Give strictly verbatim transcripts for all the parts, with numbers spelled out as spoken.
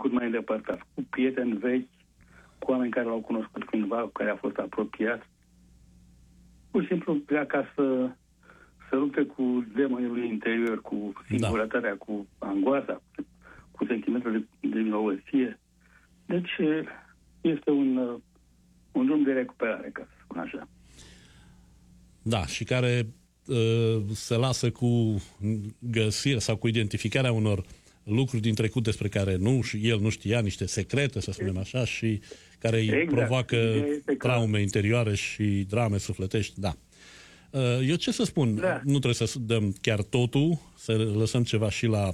trecut mai îndepărtat, cu prieteni vechi, cu oameni care l-au cunoscut cândva, cu care a fost apropiat. Pur și simplu vrea ca să, să lupte cu demonii lui interior, cu singurătatea, da. cu angoasa, cu, cu sentimentul de, de vinovăție. Deci este un, un drum de recuperare, ca să spun așa. Da, și care uh, se lasă cu găsirea sau cu identificarea unor lucruri din trecut despre care nu și el nu știa, niște secrete, să spunem așa, și care îi exact. provoacă traume interioare și drame sufletești. Da. Eu ce să spun? Da. Nu trebuie să dăm chiar totul, să lăsăm ceva și la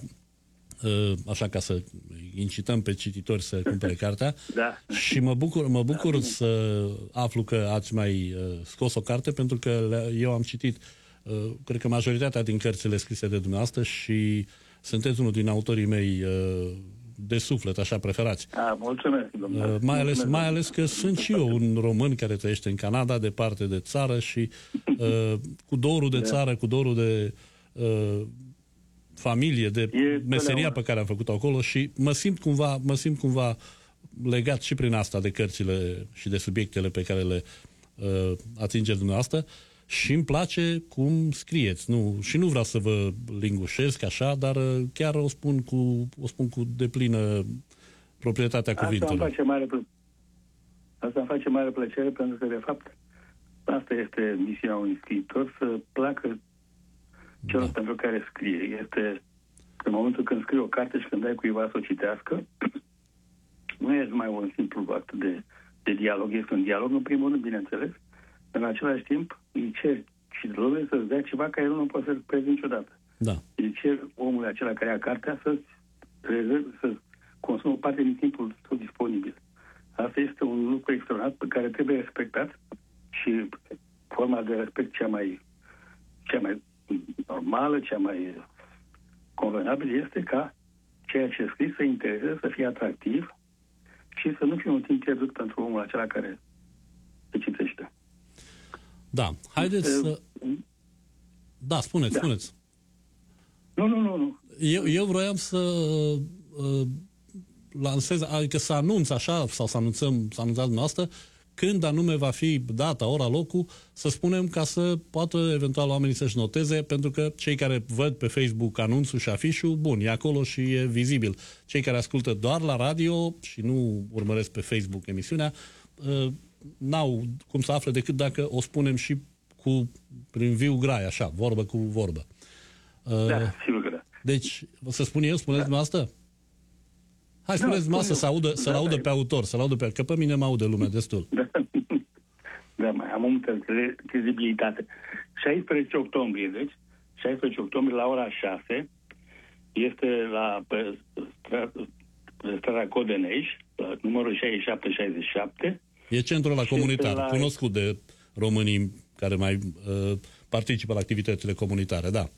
așa ca să incităm pe cititori să cumpere cartea. Da. Și mă bucur, mă bucur da. să aflu că ați mai scos o carte, pentru că eu am citit cred că majoritatea din cărțile scrise de dumneavoastră și sunteți unul din autorii mei uh, de suflet, așa, preferați. A, mulțumesc, domnule. Uh, mai, ales, mai ales că sunt și eu un român care trăiește în Canada, departe de țară și uh, cu dorul de țară, cu dorul de uh, familie, de e meseria pe care am făcut-o acolo și mă simt cumva, mă simt cumva legat și prin asta de cărțile și de subiectele pe care le uh, atingeți dumneavoastră. Și îmi place cum scrieți. Nu, și nu vreau să vă lingușesc așa, dar chiar o spun cu, o spun cu deplină proprietatea cuvintelor. Asta îmi face mare plăcere. Asta îmi face mare plăcere, pentru că, de fapt, asta este misiunea unui scriitor, să placă celor da. pentru care scrie. Este în momentul când scrii o carte și când dai cuiva să o citească, nu e numai un simplu act de, de dialog, este un dialog, în primul rând, bineînțeles. În același timp, îi cer și trebuie să-ți dea ceva care el nu poate să-l prezint niciodată. Da. Îi cer omul acela care ia cartea să-ți rezerv, să consumă parte din timpul său disponibil. Asta este un lucru extraordinar pe care trebuie respectat și forma de respect cea mai, cea mai normală, cea mai convenabilă este ca ceea ce scris să intereseze, să fie atractiv și să nu fie un timp pierdut pentru omul acela care se citește. Da, haideți să... Da, spuneți, da. spuneți. Nu, nu, nu, nu. Eu, eu vroiam să uh, lansez, adică să anunț așa, sau să anunțăm, să anunțați dumneavoastră, când anume va fi data, ora, locul, să spunem, ca să poată eventual oamenii să-și noteze, pentru că cei care văd pe Facebook anunțul și afișul, bun, e acolo și e vizibil. Cei care ascultă doar la radio și nu urmăresc pe Facebook emisiunea, uh, n-au cum să afle decât dacă o spunem și cu, prin viu grai, așa, vorbă cu vorbă. Da, sigur că da. Deci, să spun eu, spuneți da. dumneavoastră? Hai, spuneți dumneavoastră să audă, să-l da, audă da. pe autor, să-l audă pe... Că pe mine mă aude lumea destul. Da, da mai am multă credibilitate. șaisprezece octombrie, deci, șaisprezece octombrie la ora șase, este la pe, stra, pe strada Codeneș, la numărul șaizeci și șapte șaizeci și șapte. E centrul la comunitar, la... cunoscut de românii care mai uh, participă la activitățile comunitare, da.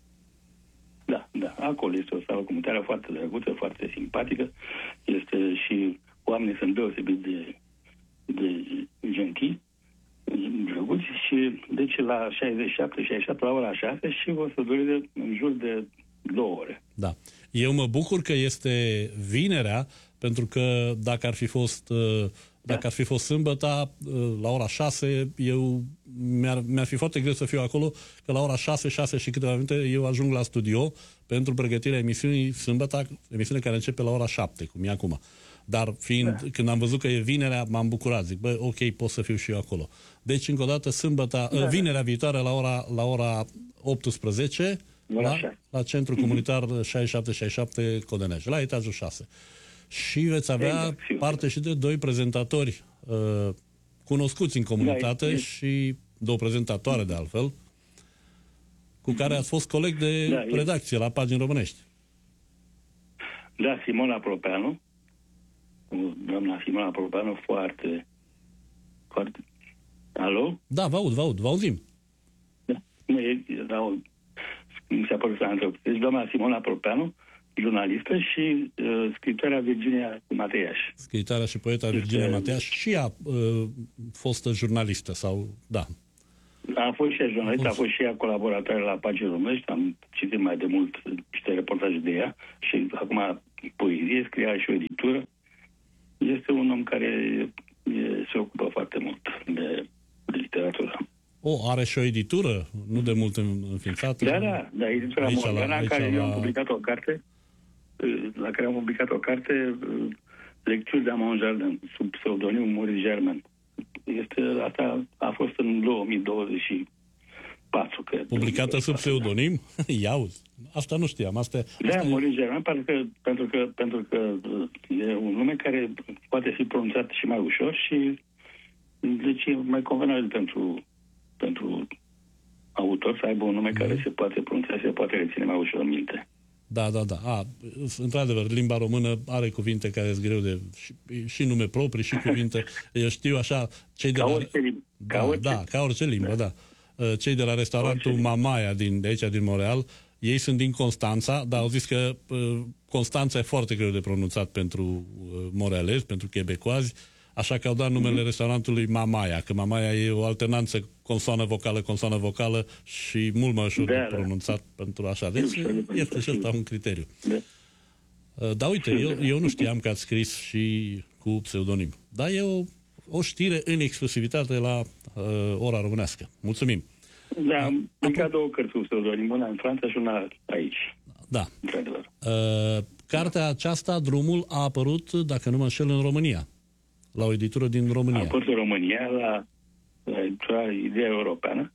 Da, da, acolo este o sală comunitară foarte drăguță, foarte simpatică, este și oamenii sunt deosebit de, de gentil, drăguți și deci la șaizeci și șapte șaizeci și șapte la ora șase și o să dure în jur de două ore. Da. Eu mă bucur că este vinerea, pentru că dacă ar fi fost uh, Dacă ar fi fost sâmbătă, la ora șase, eu, mi-ar, mi-ar fi foarte greu să fiu acolo, că la ora șase, șase și câteva minute, eu ajung la studio pentru pregătirea emisiunii sâmbătă, emisiune care începe la ora șapte, cum e acum. Dar fiind, da. când am văzut că e vinerea, m-am bucurat. Zic, bă, ok, pot să fiu și eu acolo. Deci, încă o dată, sâmbătă, da. vinerea viitoare la ora, la ora optsprezece, la, la Centrul mm-hmm. Comunitar șaizeci și șapte șaizeci și șapte Codeneș, la etajul șase. Și veți avea parte și de doi prezentatori uh, cunoscuți în comunitate da, și două prezentatoare de altfel, cu care ați fost coleg de da, redacție e. la Pagini Românești. Da, Simona Propeanu. Doamna Simona Propeanu, foarte, foarte... Alo? Da, vă aud, vă aud, vă auzim. Da, nu, e, da, mi s-a părut să am întrebat. Deci doamna Simona Propeanu, jurnalistă și uh, scritoarea Virginia Mateiaș. Scritoarea și poeta Virginia Mateiaș și ea uh, fostă jurnalistă sau, da. A fost și ea jurnalistă, a fost și ea colaboratoare la Pagini Românești, am citit mai de mult niște reportaje de ea și acum poezie, scria și o scriptură. Este un om care e, se ocupă foarte mult de literatură. O, are și o editură, nu de mult înființată. Da, da, da, editura aici Morgana, la, care la... eu am publicat o carte, la care am publicat o carte, Lecturi de Amon Jardin, sub pseudonimul Maurice Germain. Este, asta a fost în două mii douăzeci și patru, cred. Publicată sub pseudonim? Iauzi, asta nu știam. Asta, da, asta Maurice Germain, pentru că, pentru, că, pentru că e un nume care poate fi pronunțat și mai ușor și deci e mai convenabil pentru, pentru autor să aibă un nume mm. care se poate pronunța și se poate reține mai ușor în minte. Da, da, da. A, într-adevăr, limba română are cuvinte care sunt greu de... Și, și nume proprii, și cuvinte. Eu știu așa, cei de ca la... Orice limbă. Da, ca orice... da, ca orice limbă, da. da. Cei de la restaurantul orice Mamaia din, de aici, din Montreal, ei sunt din Constanța, dar au zis că uh, Constanța e foarte greu de pronunțat pentru uh, montrealezi, pentru quebecoazi, așa că au dat numele mm-hmm. restaurantului Mamaia, că Mamaia e o alternanță consoană-vocală, consoană-vocală și mult mai ușor da, de da. pronunțat pentru așa. Deci este și ăsta un criteriu. Da. Dar uite, eu, eu nu știam că ați scris și cu pseudonim. Dar e o, o știre în exclusivitate la uh, Ora Românească. Mulțumim! Da, am publicat două cărți cu pseudonim, una în Franța și una aici. Da. Uh, cartea aceasta, Drumul, a apărut, dacă nu mă înșel, în România. La o editură din România. A apărut în România, la, la editura Ideea Europeană,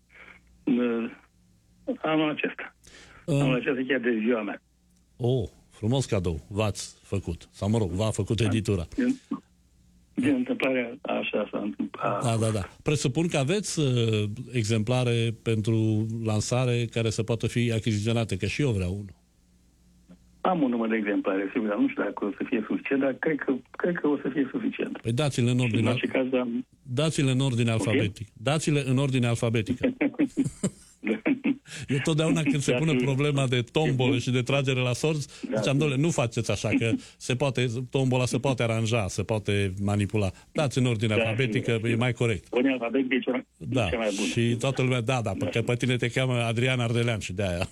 anul acesta. Uh, anul acesta chiar de ziua mea. Oh, frumos cadou v-ați făcut. Sau, mă rog, v-a făcut editura. Din, din întâmplarea așa s-a întâmplat. Da, da, da. Presupun că aveți uh, exemplare pentru lansare care să poată fi achiziționate, că și eu vreau unul. Am un număr de exemplare, sigur, dar nu știu dacă o să fie suficient, dar cred că, cred că o să fie suficient. Păi dați-le în ordine, în caz, da... dați-le în ordine okay. alfabetică. Dați-le în ordine alfabetică. Eu totdeauna când se pune problema de tombolă și de tragere la sorți, da. ziceam, doamne, nu faceți așa, că se poate, tombola se poate aranja, se poate manipula. Dați în ordine da, alfabetică, da, e mai corect. Ordine alfabetică e cea mai, da. cea mai bună. Și toată lumea, da, da, pentru că pe tine te cheamă Adrian Ardelean și de-aia.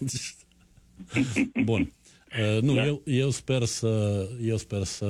Bun. Uh, nu, da. eu, eu sper să eu sper să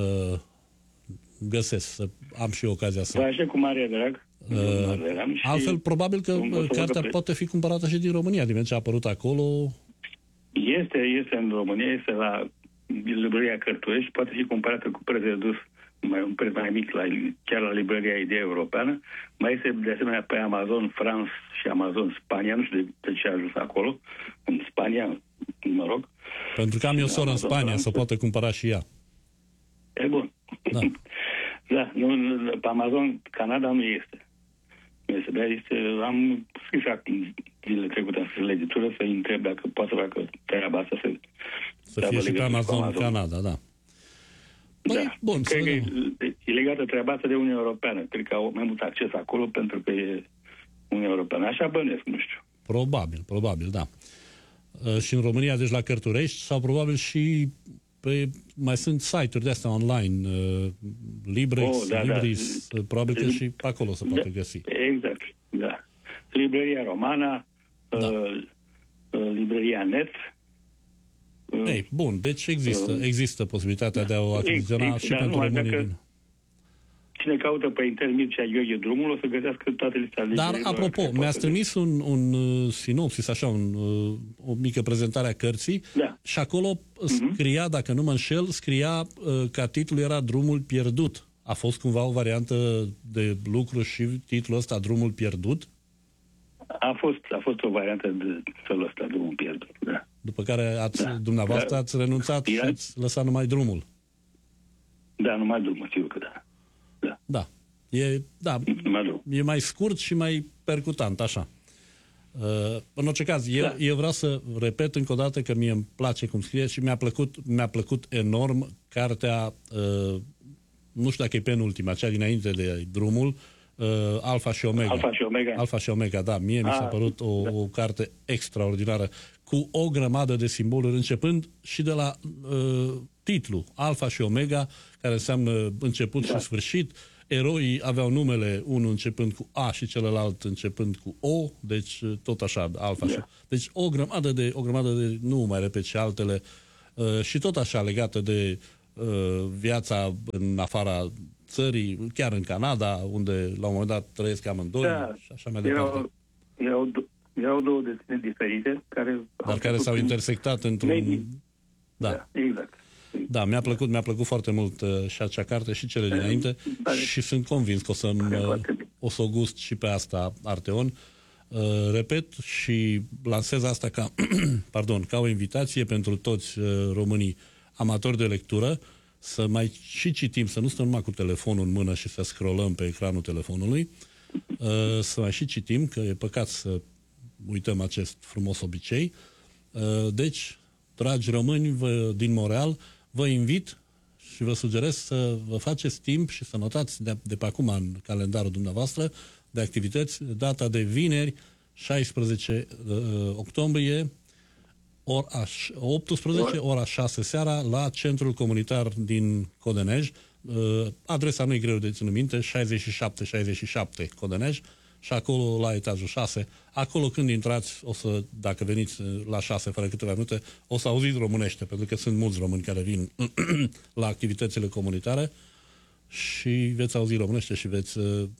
găsesc, să am și ocazia să... Da, așa cu mare drag. Uh, altfel, probabil că cartea poate fi cumpărată și din România, din ce a apărut acolo. Este, este în România, este la librăria Cărturești, poate fi cumpărată cu preț redus, mai, un preț mai mic, la, chiar la librăria Ideea Europeană. Mai este de asemenea pe Amazon France și Amazon Spania, nu știu de, de ce a ajuns acolo, în Spania, mă rog. Pentru că am eu soră în Spania, să poate cumpăra și ea. E bun. Da. Da, nu, pe Amazon Canada nu este. Nu este, dar este, am scris acum zilele trecute în editură să-i întreb dacă poate să facă treaba asta. Să, să fie și pe Amazon, Amazon Canada, da. Băi, da. Bun, cred că e, e legată treaba asta de Uniunea Europeană. Cred că au mai mult acces acolo pentru că e Uniunea Europeană. Așa bănesc, nu știu. Probabil, probabil, da. Uh, și în România, deci la Cărturești, sau probabil și pe, mai sunt site-uri de-astea online, uh, Librex, oh, da, Libris, da. Probabil că și pe acolo se poate da, găsi. Exact, da. Librăria Romana, da. uh, uh, Librăria Net. Uh, Ei, bun, deci există, uh, există posibilitatea de a o achiziționa și da, pentru românii. Dacă... Cine caută pe internet Mircea Gheorghe Drumul, o să găsească toate lista de... Dar, apropo, mi-ați trimis un, un uh, sinopsis, așa, un, uh, o mică prezentare a cărții, da. Și acolo scria, uh-huh. dacă nu mă înșel, scria uh, că titlul era Drumul pierdut. A fost cumva o variantă de lucru și titlul ăsta, Drumul pierdut? A fost, a fost o variantă de felul ăsta, Drumul pierdut, da. După care ați, da. dumneavoastră ați renunțat da. și ați lăsat numai drumul. Da, numai drumul, știu că da. Da. Da. E, da, e mai scurt și mai percutant, așa. Uh, în orice caz, eu, da. eu vreau să repet încă o dată că mie îmi place cum scrie și mi-a plăcut, mi-a plăcut enorm cartea, uh, nu știu dacă e penultima, cea dinainte de Drumul, uh, Alfa și Omega. Alfa și Omega. Alfa și Omega, da. Mie A, mi s-a părut o, da. o carte extraordinară, cu o grămadă de simboluri, începând și de la uh, titlu, Alfa și Omega, care înseamnă început da. și sfârșit. Eroii aveau numele, unul începând cu A și celălalt începând cu O, deci tot așa, Alfa da. și... Deci o grămadă de, o grămadă de, nu mai repet și altele, uh, și tot așa legată de uh, viața în afara țării, chiar în Canada, unde la un moment dat trăiesc amândoi Da, și așa mai departe. erau, erau, erau două destine diferite, care Dar care s-au intersectat într-un... Medii. Da. Da, exact. Da, mi-a plăcut, mi-a plăcut foarte mult uh, și acea carte și cele dinainte da, și sunt convins că o să uh, o să o gust și pe asta, Arteon. Uh, repet și lansez asta ca, pardon, ca o invitație pentru toți uh, românii amatori de lectură să mai și citim, să nu stăm numai cu telefonul în mână și să scrollăm pe ecranul telefonului, uh, să mai și citim, că e păcat să uităm acest frumos obicei. Uh, deci, dragi români vă, din Montreal, vă invit și vă sugerez să vă faceți timp și să notați de, de pe acum în calendarul dumneavoastră de activități data de vineri, șaisprezece uh, octombrie, ora optsprezece, ora șase seara, la Centrul Comunitar din Codenej. Uh, adresa nu e greu de ținut minte, șaizeci și șapte șaizeci și șapte Codenej. Și acolo, la etajul șase, acolo când intrați, o să, dacă veniți la șase fără câteva minute, o să auziți românește, pentru că sunt mulți români care vin la activitățile comunitare și veți auzi românește și veți,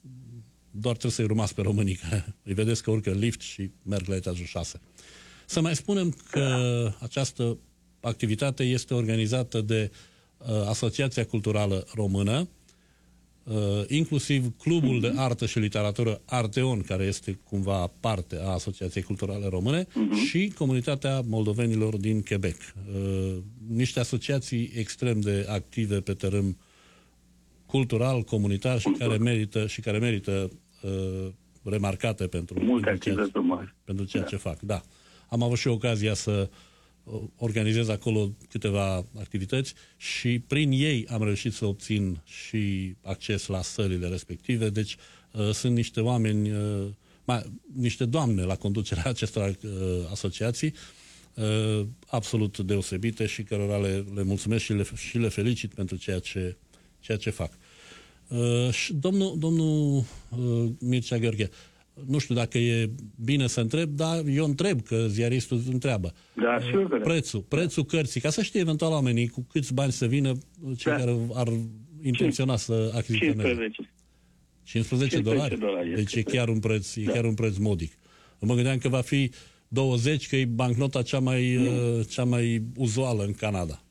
doar trebuie să-i rumați pe românii, care îi vedeți că urcă în lift și merg la etajul șase. Să mai spunem că această activitate este organizată de uh, Asociația Culturală Română, Uh, inclusiv Clubul de Artă și Literatură Arteon, care este cumva parte a Asociației Culturale Române, uh-huh. și Comunitatea Moldovenilor din Quebec. Uh, niște asociații extrem de active pe teren cultural, comunitar și care merită, și care merită uh, remarcate pentru, pentru ceea, pentru ceea da. ce fac. Da. Am avut și ocazia să organizez acolo câteva activități și prin ei am reușit să obțin și acces la sălile respective. Deci uh, sunt niște oameni, uh, mai, niște doamne la conducerea acestor uh, asociații uh, absolut deosebite și cărora le, le mulțumesc și le, și le felicit pentru ceea ce, ceea ce fac. Uh, și domnul, domnul uh, Mircea Gheorghe, nu știu dacă e bine să întreb, dar eu întreb, că ziaristul întreabă. Da, sigur că prețul, prețul da. cărții, ca să știe eventual oamenii cu câți bani să vină cei da. care ar intenționa să achiziționeze. cincisprezece. cincisprezece dolari? dolari deci e chiar un preț, e da. chiar un preț modic. Mă gândeam că va fi douăzeci, că e bancnota cea mai, uh, cea mai uzuală în Canada.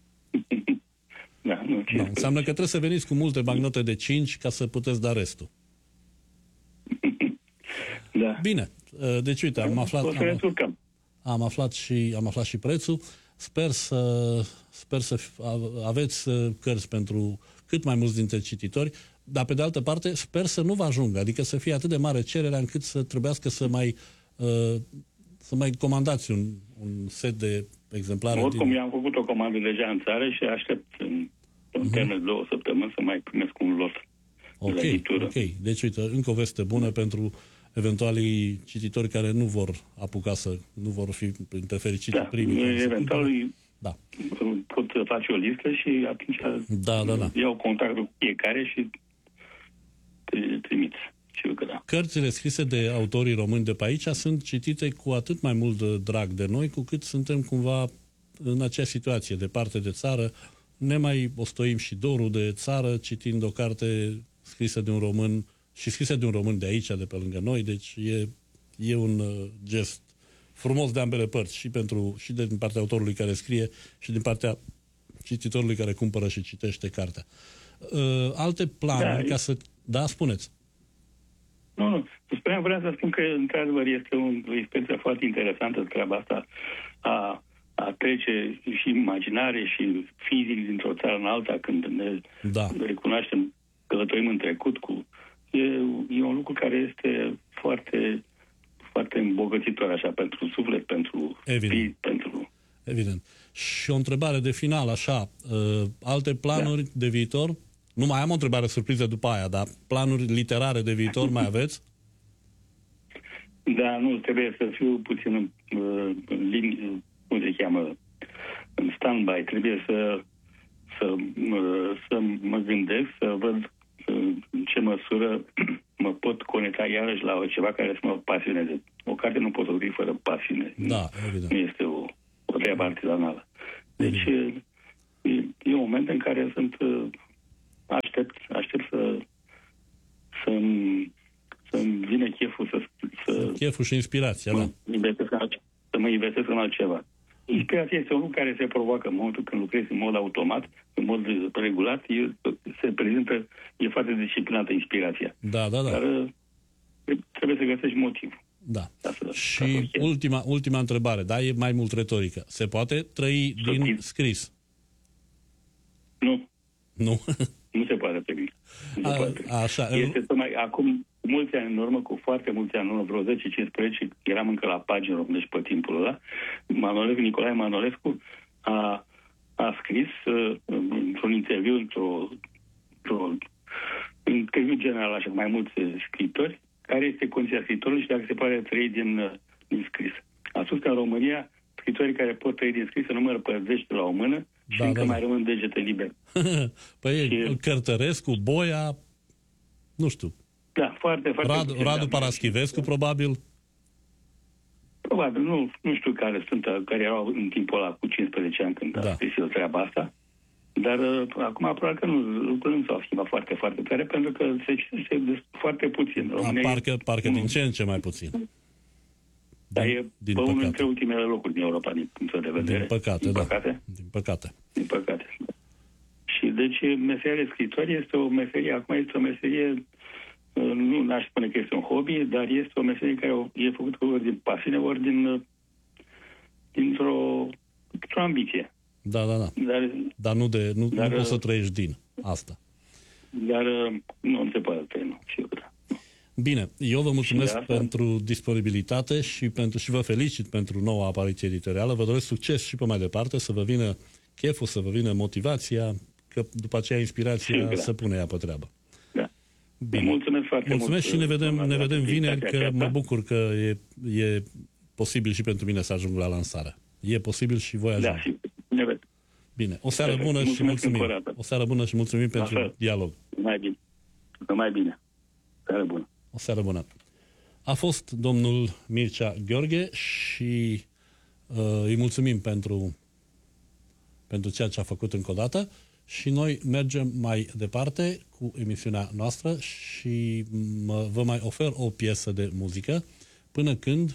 Da, nu, no, înseamnă că trebuie să veniți cu multe bancnote de cinci ca să puteți da restul. Da. Bine, deci uite, am aflat, am, am aflat și am aflat și prețul. Sper să sper să aveți cărți pentru cât mai mulți dintre cititori, dar pe de altă parte sper să nu vă ajungă, adică să fie atât de mare cererea încât să trebuiască să mai să mai comandați un, un set de exemplare. Oricum, din... eu am făcut o comandă deja în țară și aștept în, în uh-huh. termen de două săptămâni să mai primesc un lot. Ok, ok. Deci uite, încă o veste bună da. pentru eventualii cititori care nu vor apuca să, nu vor fi printre fericiți da, primii. Eventual da. pot face o listă și atunci da, da, da. iau contactul cu fiecare și trimit. Că da. Cărțile scrise de autorii români de pe aici sunt citite cu atât mai mult de drag de noi, cu cât suntem cumva în acea situație, departe de țară, ne mai ostoim și dorul de țară citind o carte scrisă de un român și scrisă de un român de aici, de pe lângă noi, deci e, e un uh, gest frumos de ambele părți, și pentru și de, din partea autorului care scrie și din partea cititorului care cumpără și citește cartea. Uh, alte planuri, da, ca să... Da, spuneți. Nu, nu. Spuneam, vreau să spun că, într-adevăr, este un, o experiență foarte interesantă treaba asta a, a trece și imaginare și fizic dintr-o țară în alta, când ne da. recunoaștem, călătorim în trecut cu... E, e un lucru care este foarte, foarte îmbogățitor, așa, pentru suflet, pentru Evident. fi, pentru... Evident. Și o întrebare de final, așa, uh, alte planuri da. de viitor? Nu mai am o întrebare surpriză după aia, dar planuri literare de viitor mai aveți? Da, nu, trebuie să fiu puțin în, în linie, cum se cheamă, în stand-by. Trebuie să, să, să mă gândesc, să văd în ce măsură mă pot conecta iarăși la ceva care să mă pasioneze. O carte nu pot să scrie fără pasiune. Da, evident. Nu este o, o treabă artizanală. Deci e, e moment în care sunt aștept, aștept să să-mi, să-mi vină cheful să, să cheful și inspirația, mă da. investesc în altceva, să mă investesc în altceva. Inspirația este un lucru care se provoacă în momentul când lucrezi în mod automat, în mod regulat, e, se prezintă, e foarte disciplinată inspirația. Da, da, da. Dar trebuie să găsești motiv. Da. Să, și ultima, ultima întrebare, da, e mai mult retorică. Se poate trăi să din timp. scris? Nu. Nu? Nu se poate trăi. Nu se A, poate trăi. Așa. Este tocmai acum, mulți ani în urmă, cu foarte mulți ani în urmă, vreo zece cincisprezece, eram încă la pagină românești pe timpul ăla, Manolescu, Nicolae Manolescu a, a scris uh, într-un interviu, într-o, într-o interviu general, așa, mai mulți scriitori, care este condiția scriitorului și dacă se poate trăi din, din scris. A spus că în România, scriitorii care pot trăi din scris se numără pe zece la o mână și da, încă da, mai da. rămân degete libere. Păi și... Cărtărescu, Boia, nu știu. Da, foarte, foarte Radu, puțin, Radu da, Paraschivescu, probabil. Probabil, nu, nu știu care sunt, care erau în timpul ăla cu cincisprezece ani când da. a scris el treaba asta. Dar uh, acum probabil că nu, lucrurile nu s-au schimbat foarte, foarte tare, pentru că se citește foarte puțin. România parcă parcă din ce în ce mai puțin. Dar e din pe unul dintre ultimele locuri din Europa, din punctul de vedere. Din păcate, din da. Păcate. Din păcate. Din păcate. Și deci meseria de scriitor este o meserie, acum este o meserie, nu n-aș spune că este un hobby, dar este o meserie care e făcută ori din pasiune, ori din, dintr-o, dintr-o ambiție. Da, da, da. Dar, dar nu, de, nu, dar, nu poți să trăiești din asta. Dar nu, nu se poate trăi, nu. Sigur. Bine, eu vă mulțumesc pentru disponibilitate și, pentru, și vă felicit pentru noua apariție editorială. Vă doresc succes și pe mai departe, să vă vină cheful, să vă vină motivația, că după aceea inspirația sigur, să pune ea pe treabă. Da. Bine. Mulțumesc foarte mulțumesc mult. și ne vedem, ne vedem vineri, că mă bucur că e, e posibil și pentru mine să ajung la lansare. E posibil și voi ajunge. Da, și ne vedem. Bine, o seară bună mulțumesc și mulțumim. O seară bună și mulțumim la pentru fel. Dialog. Mai bine. Mai bine. Seară bună. O seară bună. A fost domnul Mircea Gheorghe și uh, îi mulțumim pentru, pentru ceea ce a făcut încă o dată și noi mergem mai departe cu emisiunea noastră și mă, vă mai ofer o piesă de muzică până când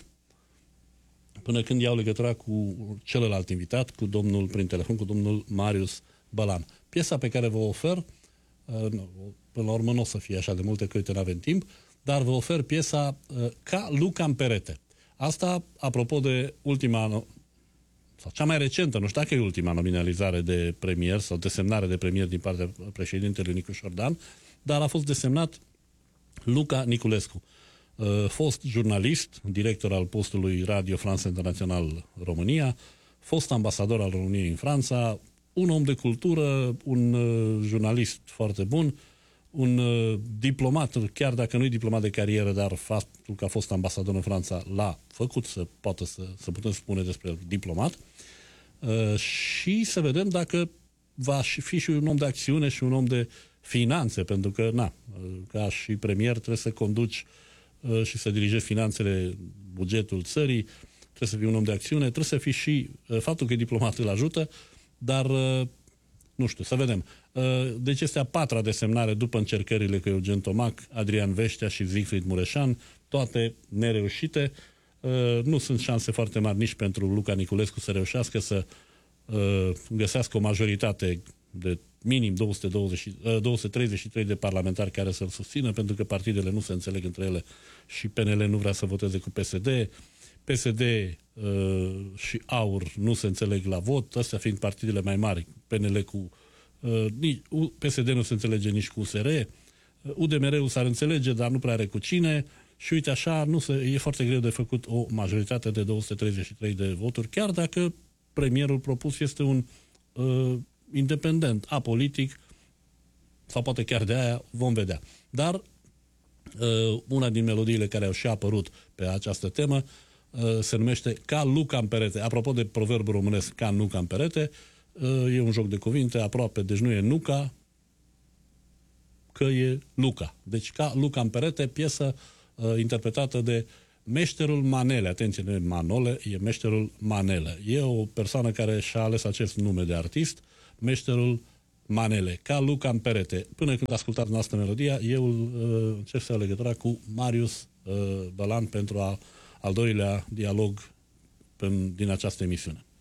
până când iau legătura cu celălalt invitat, cu domnul, prin telefon, cu domnul Marius Bălan. Piesa pe care vă ofer, uh, până la urmă nu o să fie așa de multe, că uite, n-avem timp, dar vă ofer piesa uh, Ca Luca în perete. Asta, apropo de ultima, sau cea mai recentă, nu știu dacă e ultima nominalizare de premier sau desemnare de premier din partea președintelui Nicu Șordan, dar a fost desemnat Luca Niculescu, uh, fost jurnalist, director al postului Radio France International România, fost ambasador al României în Franța, un om de cultură, un uh, jurnalist foarte bun, un uh, diplomat, chiar dacă nu e diplomat de carieră, dar faptul că a fost ambasador în Franța l-a făcut să poată să, să putem spune despre el diplomat. Uh, și să vedem dacă va fi și un om de acțiune și un om de finanțe, pentru că, na, ca și premier trebuie să conduci uh, și să dirigezi finanțele, bugetul țării, trebuie să fii un om de acțiune, trebuie să fii și, uh, faptul că e diplomat îl ajută, dar uh, nu știu, să vedem. Deci este a patra desemnare după încercările cu Eugen Tomac, Adrian Veștea și Siegfried Mureșan, toate nereușite. Nu sunt șanse foarte mari nici pentru Luca Niculescu să reușească să găsească o majoritate de minim două sute douăzeci, două sute treizeci și trei de parlamentari care să-l susțină, pentru că partidele nu se înțeleg între ele și P N L nu vrea să voteze cu P S D. P S D uh, și AUR nu se înțeleg la vot, astea fiind partidele mai mari, P N L cu... Uh, P S D nu se înțelege nici cu U S R, uh, U D M R-ul s-ar înțelege, dar nu prea are cu cine și uite așa, nu se, e foarte greu de făcut o majoritate de două sute treizeci și trei de voturi, chiar dacă premierul propus este un uh, independent, apolitic, sau poate chiar de aia, vom vedea. Dar uh, una din melodiile care au și apărut pe această temă se numește Ca Luca în perete. Apropo de proverbul românesc Ca Nuca în perete, e un joc de cuvinte aproape, deci nu e Nuca, că e Luca. Deci Ca Luca în perete, piesă uh, interpretată de Meșterul Manele. Atenție, nu e Manole, e Meșterul Manele. E o persoană care și-a ales acest nume de artist, Meșterul manele, ca Luca în perete. Până când ascultați noastră melodia, eu uh, încep să iau legătura cu Marius uh, Bălan pentru a, al doilea dialog din această emisiune.